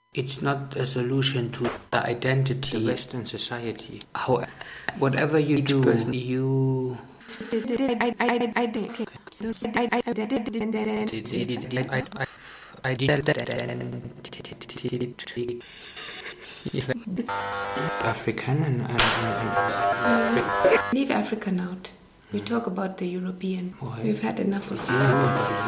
It's not a solution to the identity of Western society. Whatever you do, you... African and leave African out. We talk about the European. Why? We've had enough of Africa.